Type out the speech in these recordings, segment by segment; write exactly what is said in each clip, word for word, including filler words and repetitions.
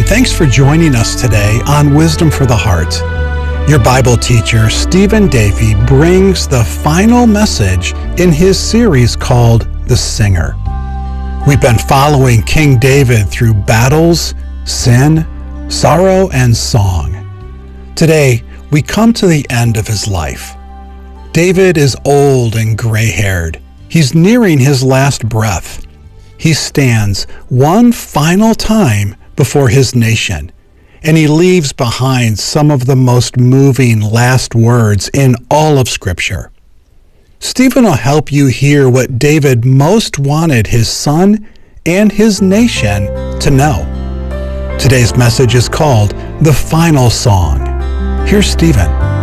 Thanks for joining us today on Wisdom for the Heart. Your Bible teacher, Stephen Davey, brings the final message in his series called The Singer. We've been following King David through battles, sin, sorrow, and song. Today, we come to the end of his life. David is old and gray-haired. He's nearing his last breath. He stands one final time before his nation, and he leaves behind some of the most moving last words in all of Scripture. Stephen will help you hear what David most wanted his son and his nation to know. Today's message is called The Final Song. Here's Stephen.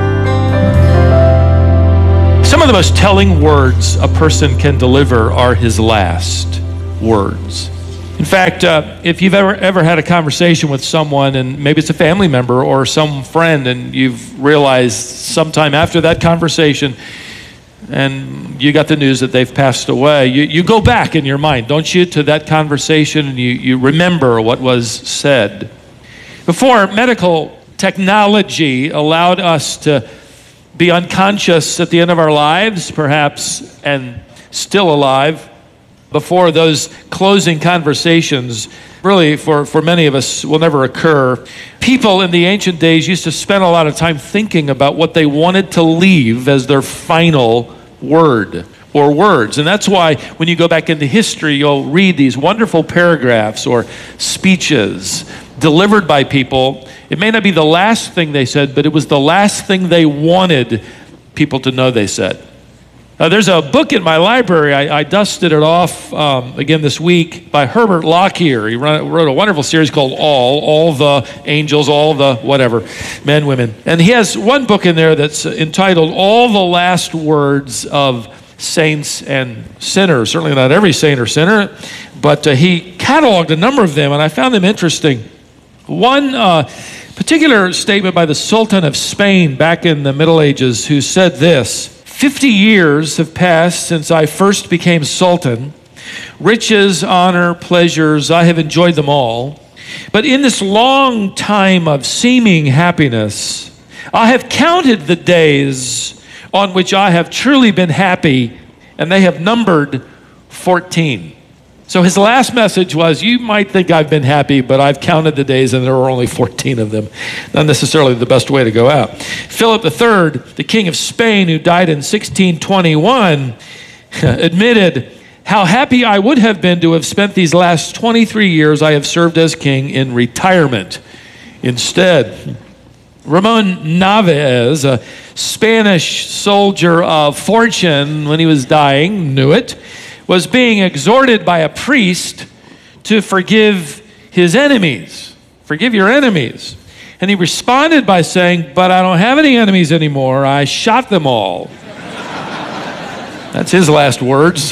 Some of the most telling words a person can deliver are his last words. In fact, uh, if you've ever ever had a conversation with someone, and maybe it's a family member or some friend, and you've realized sometime after that conversation and you got the news that they've passed away, you, you go back in your mind, don't you, to that conversation, and you, you remember what was said. Before, medical technology allowed us to be unconscious at the end of our lives, perhaps, and still alive. Before, those closing conversations, really for, for many of us, will never occur. People in the ancient days used to spend a lot of time thinking about what they wanted to leave as their final word or words. And that's why when you go back into history, you'll read these wonderful paragraphs or speeches delivered by people. It may not be the last thing they said, but it was the last thing they wanted people to know they said. Uh, there's a book in my library. I, I dusted it off um, again this week by Herbert Lockyer. He run, wrote a wonderful series called All, All the Angels, All the whatever, men, women. And he has one book in there that's entitled All the Last Words of Saints and Sinners. Certainly not every saint or sinner, but uh, he cataloged a number of them, and I found them interesting. One uh, particular statement by the Sultan of Spain back in the Middle Ages, who said this: Fifty years have passed since I first became Sultan. Riches, honor, pleasures, I have enjoyed them all. But in this long time of seeming happiness, I have counted the days on which I have truly been happy, and they have numbered fourteen. So his last message was, you might think I've been happy, but I've counted the days and there are only fourteen of them. Not necessarily the best way to go out. Philip the Third, the king of Spain, who died in sixteen twenty-one, admitted, how happy I would have been to have spent these last twenty-three years I have served as king in retirement instead. Ramon Navez, a Spanish soldier of fortune, when he was dying, knew it, was being exhorted by a priest to forgive his enemies. Forgive your enemies. And he responded by saying, but I don't have any enemies anymore. I shot them all. That's his last words.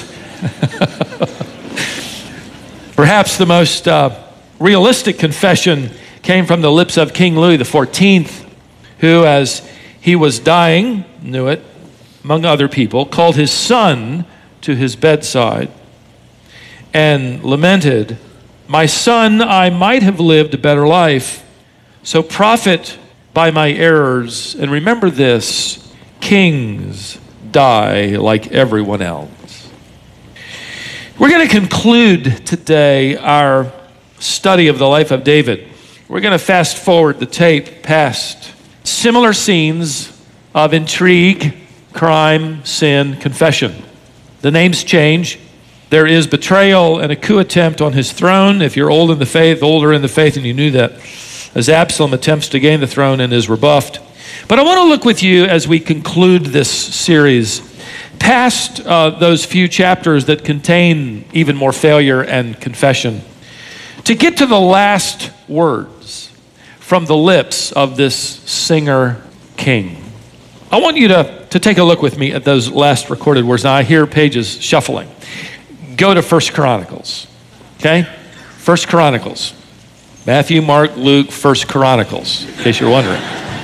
Perhaps the most uh, realistic confession came from the lips of King Louis the fourteenth, who, as he was dying, knew it, among other people, called his son to his bedside and lamented, my son, I might have lived a better life, so profit by my errors, and remember this, kings die like everyone else. We're going to conclude today our study of the life of David. We're going to fast forward the tape past similar scenes of intrigue, crime, sin, confession. The names change. There is betrayal and a coup attempt on his throne. If you're old in the faith, older in the faith, and you knew that, as Absalom attempts to gain the throne and is rebuffed. But I want to look with you as we conclude this series past uh, those few chapters that contain even more failure and confession, to get to the last words from the lips of this singer king. I want you to, to take a look with me at those last recorded words. Now I hear pages shuffling. Go to First Chronicles, okay? First Chronicles. Matthew, Mark, Luke, First Chronicles, in case you're wondering.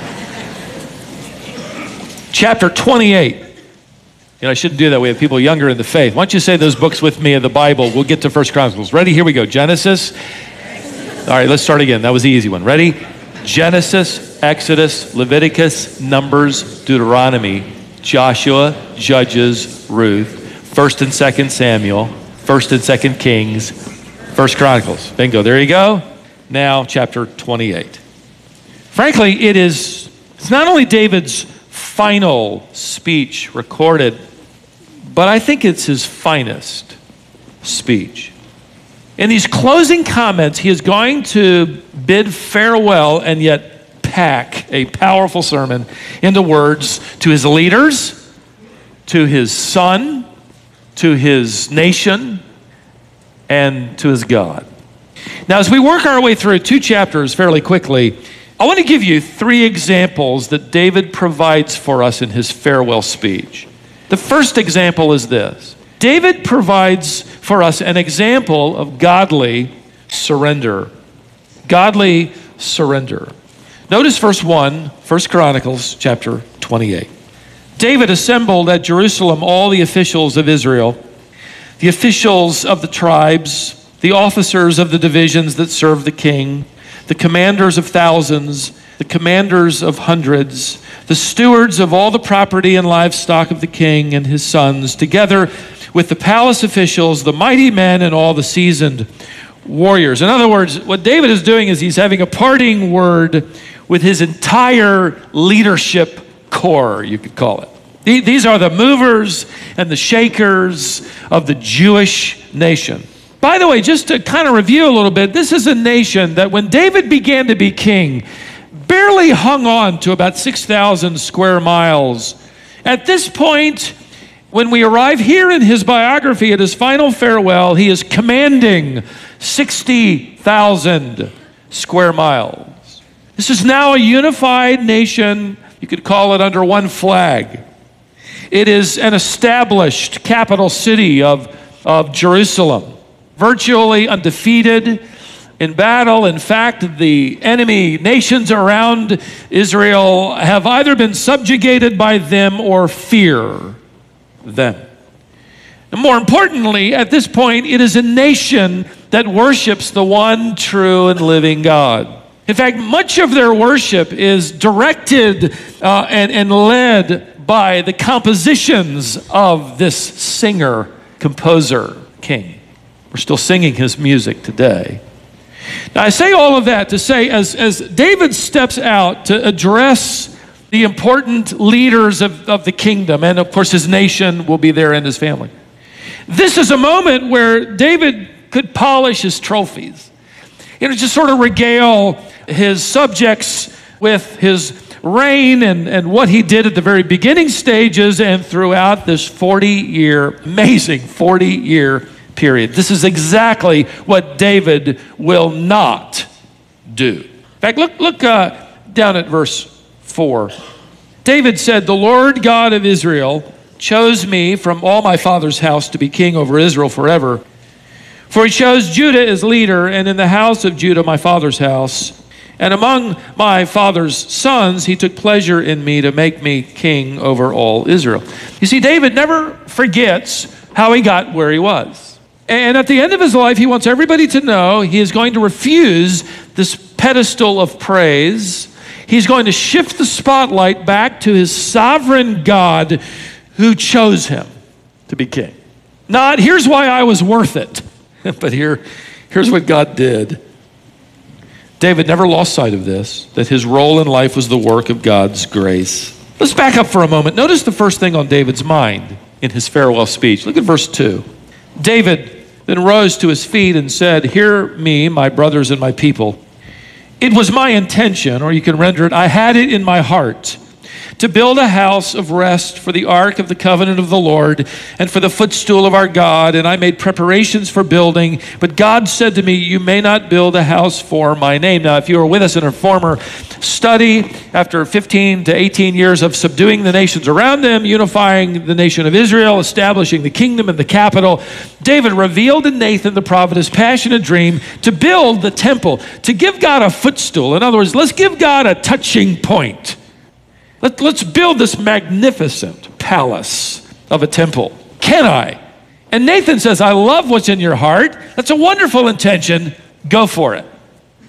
Chapter twenty-eight. You know, I shouldn't do that. We have people younger in the faith. Why don't you say those books with me of the Bible? We'll get to First Chronicles. Ready? Here we go. Genesis, All right, let's start again. That was the easy one. Ready? Genesis, Exodus, Leviticus, Numbers, Deuteronomy, Joshua, Judges, Ruth, First and Second Samuel, First and Second Kings, First Chronicles. Bingo, there you go. Now, chapter twenty-eight. Frankly, it is, it's not only David's final speech recorded, but I think it's his finest speech. In these closing comments, he is going to bid farewell and yet pack a powerful sermon into words to his leaders, to his son, to his nation, and to his God. Now, as we work our way through two chapters fairly quickly, I want to give you three examples that David provides for us in his farewell speech. The first example is this. David provides for us an example of godly surrender. Godly surrender. Notice verse one, First Chronicles chapter twenty-eight. David assembled at Jerusalem all the officials of Israel, the officials of the tribes, the officers of the divisions that served the king, the commanders of thousands, the commanders of hundreds, the stewards of all the property and livestock of the king and his sons, together with the palace officials, the mighty men, and all the seasoned warriors. In other words, what David is doing is he's having a parting word with his entire leadership corps, you could call it. These are the movers and the shakers of the Jewish nation. By the way, just to kind of review a little bit, this is a nation that when David began to be king, barely hung on to about six thousand square miles. At this point, when we arrive here in his biography at his final farewell, he is commanding sixty thousand square miles. This is now a unified nation. You could call it under one flag. It is an established capital city of, of Jerusalem, virtually undefeated in battle. In fact, the enemy nations around Israel have either been subjugated by them or fear them. And more importantly, at this point, it is a nation that worships the one true and living God. In fact, much of their worship is directed uh, and, and led by the compositions of this singer, composer, king. We're still singing his music today. Now, I say all of that to say, as, as David steps out to address the important leaders of, of the kingdom, and of course his nation will be there and his family. This is a moment where David could polish his trophies. You know, just sort of regale his subjects with his reign and, and what he did at the very beginning stages and throughout this forty-year, amazing forty-year period. This is exactly what David will not do. In fact, look, look uh, down at verse four. David said, "The Lord God of Israel chose me from all my father's house to be king over Israel forever. For he chose Judah as leader, and in the house of Judah, my father's house. And among my father's sons, he took pleasure in me to make me king over all Israel." You see, David never forgets how he got where he was. And at the end of his life, he wants everybody to know he is going to refuse this pedestal of praise. He's going to shift the spotlight back to his sovereign God who chose him to be king. Not, here's why I was worth it, but here, here's what God did. David never lost sight of this, that his role in life was the work of God's grace. Let's back up for a moment. Notice the first thing on David's mind in his farewell speech. Look at verse two. David then rose to his feet and said, "Hear me, my brothers and my people. It was my intention," or you can render it, "I had it in my heart, to build a house of rest for the ark of the covenant of the Lord and for the footstool of our God. And I made preparations for building. But God said to me, you may not build a house for my name." Now, if you were with us in a former study, after fifteen to eighteen years of subduing the nations around them, unifying the nation of Israel, establishing the kingdom and the capital, David revealed to Nathan the prophet his passionate dream to build the temple, to give God a footstool. In other words, let's give God a touching point. Let, let's build this magnificent palace of a temple. Can I? And Nathan says, "I love what's in your heart. That's a wonderful intention. Go for it."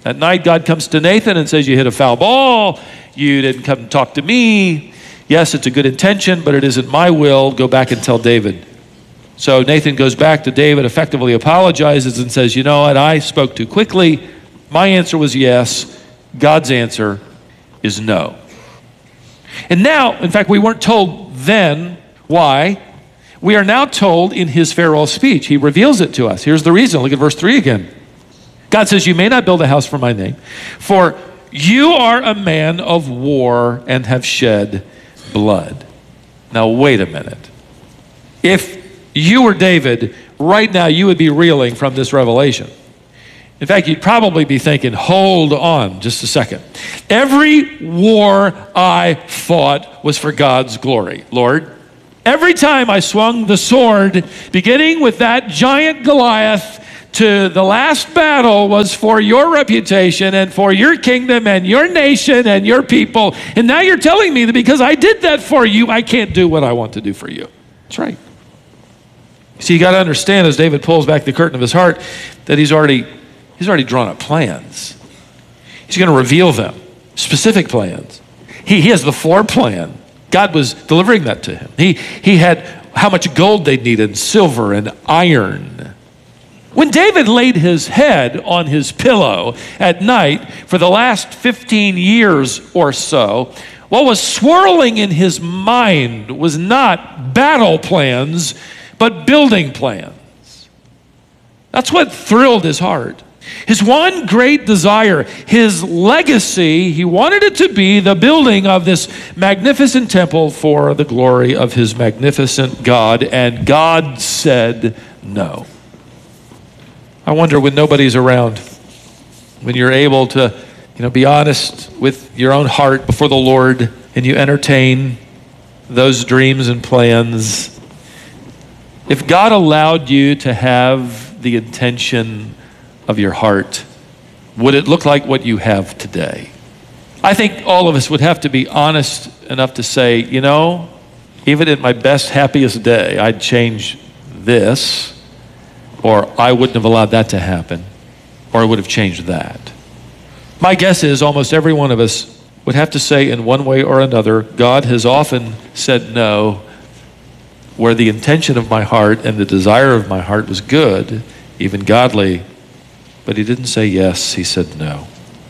At night, God comes to Nathan and says, you hit a foul ball. You didn't come and talk to me. Yes, it's a good intention, but it isn't my will. Go back and tell David. So Nathan goes back to David, effectively apologizes and says, you know what, I spoke too quickly. My answer was yes. God's answer is no. And now, in fact, we weren't told then why. We are now told in his farewell speech. He reveals it to us. Here's the reason. Look at verse three again. God says, you may not build a house for my name, for you are a man of war and have shed blood. Now, wait a minute. If you were David, right now you would be reeling from this revelation. In fact, you'd probably be thinking, hold on just a second. Every war I fought was for God's glory, Lord. Every time I swung the sword, beginning with that giant Goliath to the last battle, was for your reputation and for your kingdom and your nation and your people. And now you're telling me that because I did that for you, I can't do what I want to do for you. That's right. See, you got to understand, as David pulls back the curtain of his heart, that he's already he's already drawn up plans. He's going to reveal them, specific plans. He, he has the floor plan. God was delivering that to him. He, he had how much gold they needed, silver and iron. When David laid his head on his pillow at night for the last fifteen years or so, what was swirling in his mind was not battle plans, but building plans. That's what thrilled his heart. His one great desire, his legacy, he wanted it to be the building of this magnificent temple for the glory of his magnificent God, and God said no. I wonder, when nobody's around, when you're able to, you know, be honest with your own heart before the Lord, and you entertain those dreams and plans, if God allowed you to have the intention of your heart, would it look like what you have today? I think all of us would have to be honest enough to say, you know, even in my best, happiest day, I'd change this, or I wouldn't have allowed that to happen, or I would have changed that. My guess is almost every one of us would have to say in one way or another, God has often said no, where the intention of my heart and the desire of my heart was good, even godly, but he didn't say yes, he said no.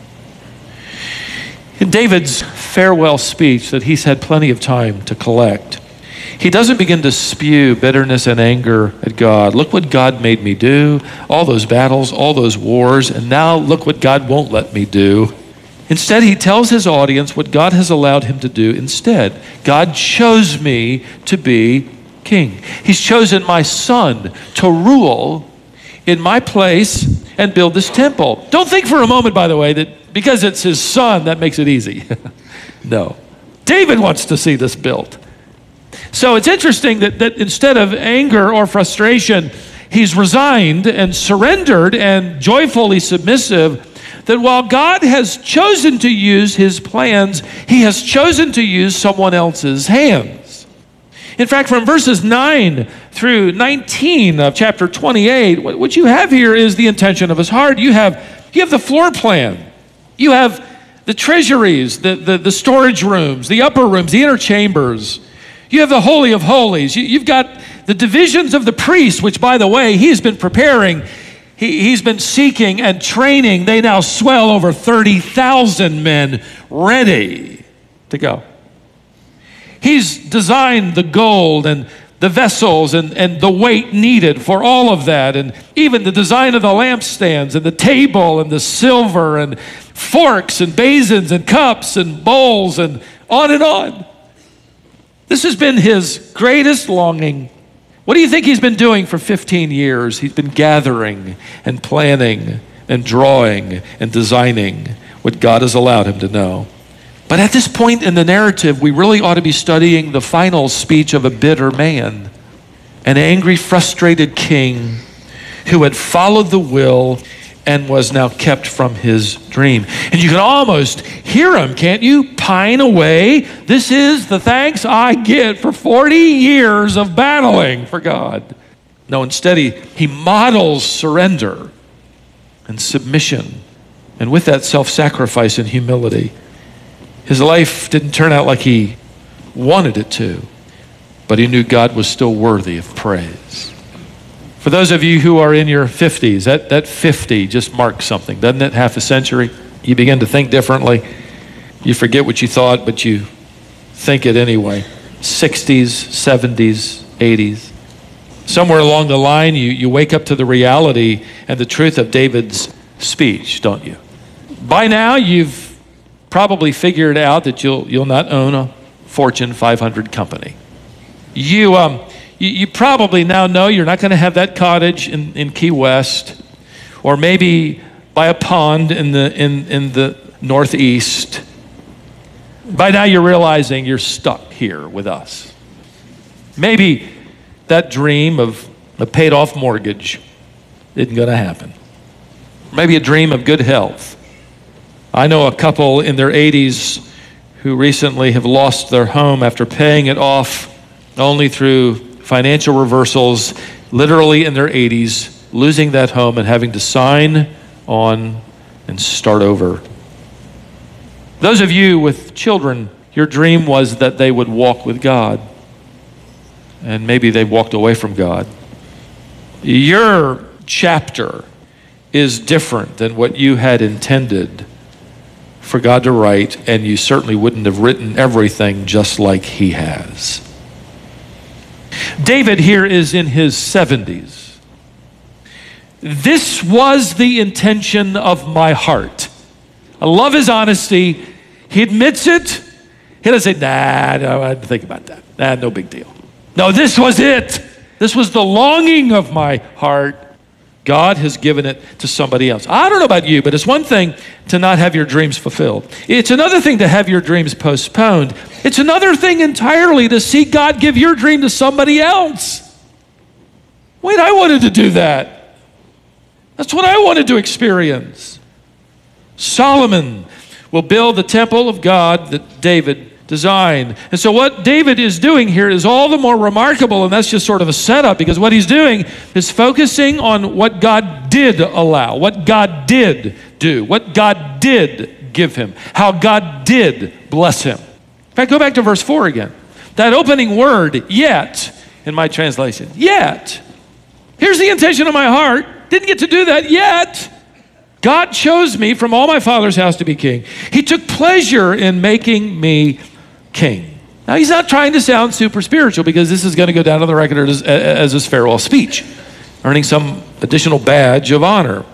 In David's farewell speech that he's had plenty of time to collect, he doesn't begin to spew bitterness and anger at God. Look what God made me do, all those battles, all those wars, and now look what God won't let me do. Instead, he tells his audience what God has allowed him to do instead. God chose me to be king. He's chosen my son to rule in my place and build this temple. Don't think for a moment, by the way, that because it's his son, that makes it easy. No. David wants to see this built. So it's interesting that, that instead of anger or frustration, he's resigned and surrendered and joyfully submissive, that while God has chosen to use his plans, he has chosen to use someone else's hands. In fact, from verses nine through nineteen of chapter twenty-eight, what you have here is the intention of his heart. You have, you have the floor plan. You have the treasuries, the, the, the storage rooms, the upper rooms, the inner chambers. You have the Holy of Holies. You, you've got the divisions of the priests, which, by the way, he's been preparing. He, he's been seeking and training. They now swell over thirty thousand men ready to go. He's designed the gold and the vessels and, and the weight needed for all of that, and even the design of the lampstands and the table and the silver and forks and basins and cups and bowls and on and on. This has been his greatest longing. What do you think he's been doing for fifteen years? He's been gathering and planning and drawing and designing what God has allowed him to know. But at this point in the narrative, we really ought to be studying the final speech of a bitter man, an angry, frustrated king who had followed the will and was now kept from his dream. And you can almost hear him, can't you? Pine away. This is the thanks I get for forty years of battling for God. No, instead he, he models surrender and submission And with that self-sacrifice and humility, his life didn't turn out like he wanted it to, but he knew God was still worthy of praise. For those of you who are in your fifties, that, that fifty just marks something, doesn't it? Half a century. You begin to think differently. You forget what you thought, but you think it anyway. sixties, seventies, eighties. Somewhere along the line, you, you wake up to the reality and the truth of David's speech, don't you? By now, you've probably figured out that you'll, you'll not own a Fortune five hundred company. You, um, you, you probably now know you're not going to have that cottage in, in Key West, or maybe by a pond in the, in, in the Northeast. By now you're realizing you're stuck here with us. Maybe that dream of a paid off mortgage isn't going to happen. Maybe a dream of good health. I know a couple in their eighties who recently have lost their home after paying it off only through financial reversals, literally in their eighties, losing that home and having to sign on and start over. Those of you with children, your dream was that they would walk with God, and maybe they've walked away from God. Your chapter is different than what you had intended for God to write, and you certainly wouldn't have written everything just like he has. David here is in his seventies. This was the intention of my heart. I love his honesty. He admits it. He doesn't say, nah, no, I didn't think about that. Nah, no big deal. No, this was it. This was the longing of my heart. God has given it to somebody else. I don't know about you, but it's one thing to not have your dreams fulfilled. It's another thing to have your dreams postponed. It's another thing entirely to see God give your dream to somebody else. Wait, I wanted to do that. That's what I wanted to experience. Solomon will build the temple of God that David designed. And so what David is doing here is all the more remarkable, and that's just sort of a setup, because what he's doing is focusing on what God did allow, what God did do, what God did give him, how God did bless him. In fact, go back to verse four again. That opening word, yet, in my translation, yet. Here's the intention of my heart. Didn't get to do that yet. God chose me from all my father's house to be king. He took pleasure in making me king. Now, he's not trying to sound super spiritual, because this is going to go down on the record as, as his farewell speech, earning some additional badge of honor.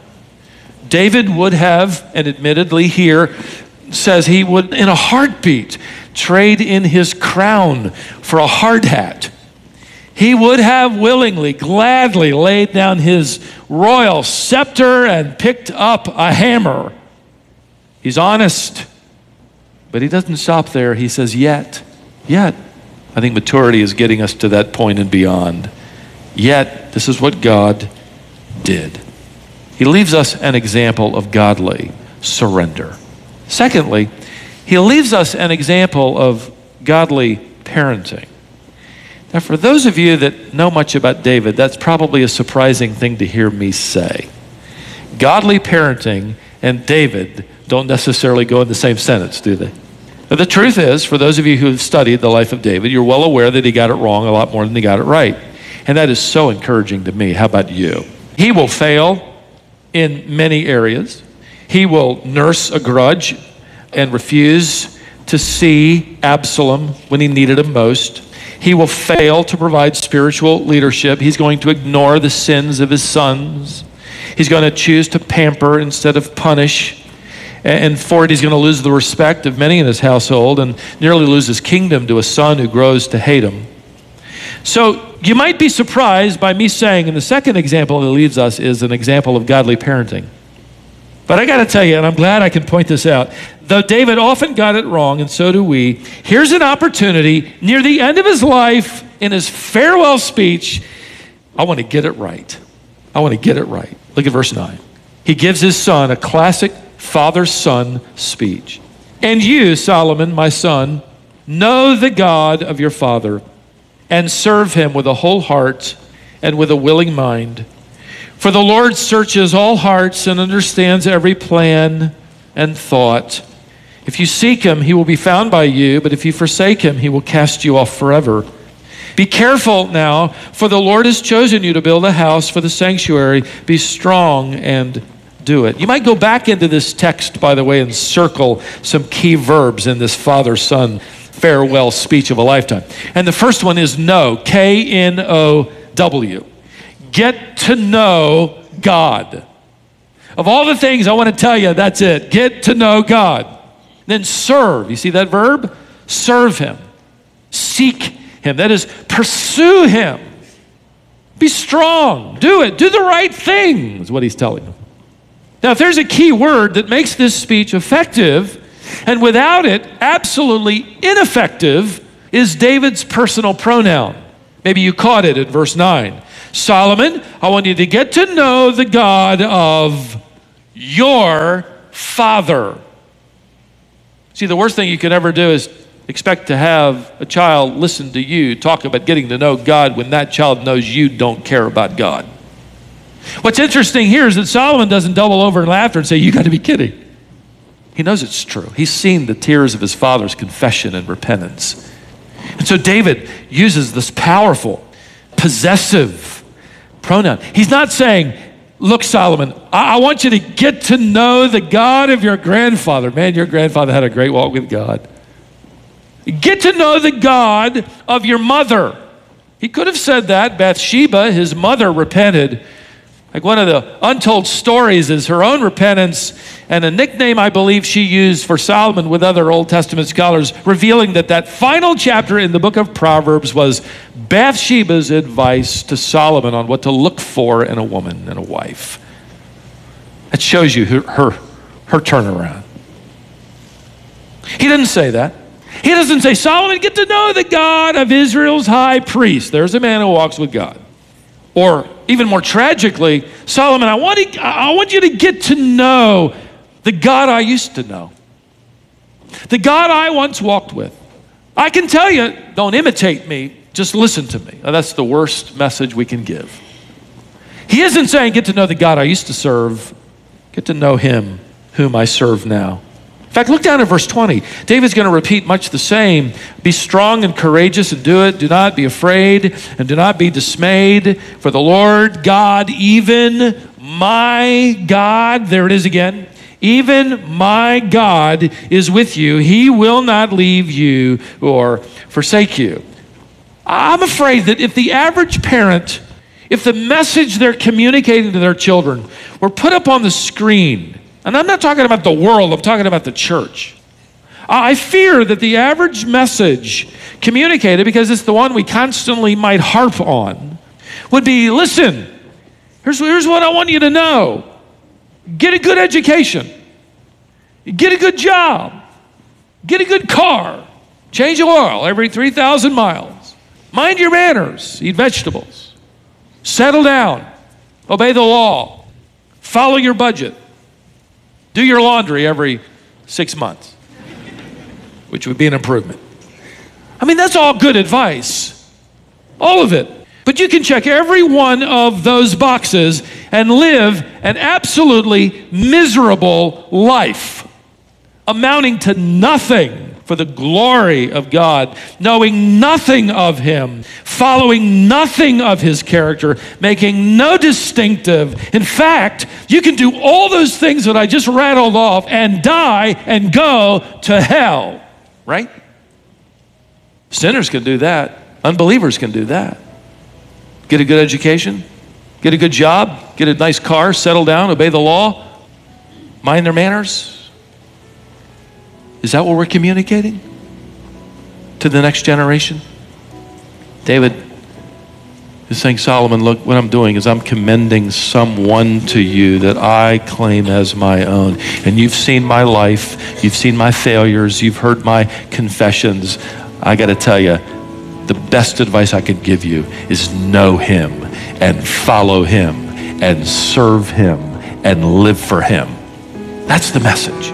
David would have, and admittedly here says he would in a heartbeat trade in his crown for a hard hat. He would have willingly, gladly laid down his royal scepter and picked up a hammer. He's honest, but he doesn't stop there. He says, yet, yet. I think maturity is getting us to that point and beyond. Yet, this is what God did. He leaves us an example of godly surrender. Secondly, he leaves us an example of godly parenting. Now, for those of you that know much about David, that's probably a surprising thing to hear me say. Godly parenting and David don't necessarily go in the same sentence, do they? Now, the truth is, for those of you who have studied the life of David, you're well aware that he got it wrong a lot more than he got it right. And that is so encouraging to me. How about you? He will fail in many areas. He will nurse a grudge and refuse to see Absalom when he needed him most. He will fail to provide spiritual leadership. He's going to ignore the sins of his sons. He's going to choose to pamper instead of punish. And for it, he's going to lose the respect of many in his household and nearly lose his kingdom to a son who grows to hate him. So you might be surprised by me saying, and the second example that leaves us is an example of godly parenting. But I got to tell you, and I'm glad I can point this out, though David often got it wrong, and so do we, here's an opportunity near the end of his life, in his farewell speech. I want to get it right. I want to get it right. Look at verse nine. He gives his son a classic father-son speech. And you, Solomon, my son, know the God of your father, and serve him with a whole heart and with a willing mind. For the Lord searches all hearts and understands every plan and thought. If you seek him, he will be found by you, but if you forsake him, he will cast you off forever. Be careful now, for the Lord has chosen you to build a house for the sanctuary. Be strong and do it. You might go back into this text, by the way, and circle some key verbs in this father-son farewell speech of a lifetime. And the first one is know, K N O W. Get to know God. Of all the things I want to tell you, that's it. Get to know God. Then serve. You see that verb? Serve him. Seek him. That is, pursue him. Be strong. Do it. Do the right thing is what he's telling them. Now, if there's a key word that makes this speech effective, and without it, absolutely ineffective, is David's personal pronoun. Maybe you caught it in verse nine. Solomon, I want you to get to know the God of your father. See, the worst thing you could ever do is expect to have a child listen to you talk about getting to know God when that child knows you don't care about God. What's interesting here is that Solomon doesn't double over in laughter and say, you got to be kidding. He knows it's true. He's seen the tears of his father's confession and repentance. And so David uses this powerful, possessive pronoun. He's not saying, look, Solomon, I, I want you to get to know the God of your grandfather. Man, your grandfather had a great walk with God. Get to know the God of your mother. He could have said that. Bathsheba, his mother, repented. Like one of the untold stories is her own repentance and a nickname I believe she used for Solomon with other Old Testament scholars, revealing that that final chapter in the book of Proverbs was Bathsheba's advice to Solomon on what to look for in a woman and a wife. That shows you her, her, her turnaround. He didn't say that. He doesn't say, Solomon, get to know the God of Israel's high priest. There's a man who walks with God. Or even more tragically, Solomon, I want, to, I want you to get to know the God I used to know. The God I once walked with. I can tell you, don't imitate me, just listen to me. Now, that's the worst message we can give. He isn't saying, get to know the God I used to serve. Get to know him whom I serve now. In fact, look down at verse twenty. David's going to repeat much the same. Be strong and courageous and do it. Do not be afraid and do not be dismayed. For the Lord God, even my God, there it is again, even my God is with you. He will not leave you or forsake you. I'm afraid that if the average parent, if the message they're communicating to their children were put up on the screen, and I'm not talking about the world, I'm talking about the church. I fear that the average message communicated, because it's the one we constantly might harp on, would be, listen, here's, here's what I want you to know. Get a good education. Get a good job. Get a good car. Change oil every three thousand miles. Mind your manners. Eat vegetables. Settle down. Obey the law. Follow your budget. Do your laundry every six months, which would be an improvement. I mean, that's all good advice, all of it. But you can check every one of those boxes and live an absolutely miserable life, amounting to nothing for the glory of God, knowing nothing of him, following nothing of his character, making no distinctive. In fact, you can do all those things that I just rattled off and die and go to hell, right? Sinners can do that. Unbelievers can do that. Get a good education, get a good job, get a nice car, settle down, obey the law, mind their manners. Is that what we're communicating to the next generation? David is saying, Solomon, look, what I'm doing is I'm commending someone to you that I claim as my own. And you've seen my life, you've seen my failures, you've heard my confessions. I got to tell you, the best advice I could give you is know him and follow him and serve him and live for him. That's the message.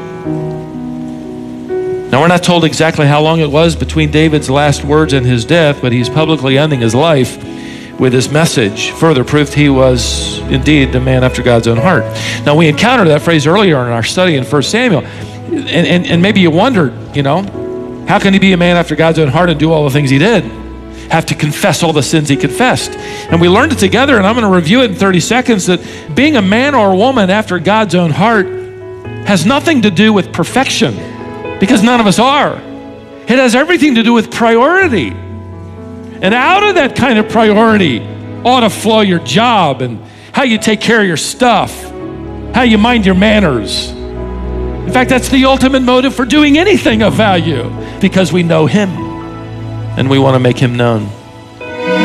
Now, we're not told exactly how long it was between David's last words and his death, but he's publicly ending his life with his message, further proved he was indeed a man after God's own heart. Now, we encountered that phrase earlier in our study in First Samuel, and, and, and maybe you wondered, you know, how can he be a man after God's own heart and do all the things he did? Have to confess all the sins he confessed. And we learned it together, and I'm going to review it in thirty seconds, that being a man or a woman after God's own heart has nothing to do with perfection, because none of us are. It has everything to do with priority. And out of that kind of priority ought to flow your job and how you take care of your stuff, how you mind your manners. In fact, that's the ultimate motive for doing anything of value, because we know him and we want to make him known.